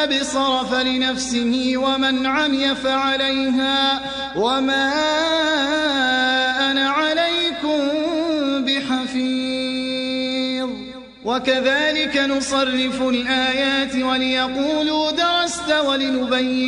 أبصر فلنفسه ومن عمي فعليها وما أنا عليكم بحفيظ وكذلك نصرف الآيات وليقولوا درست ولنبين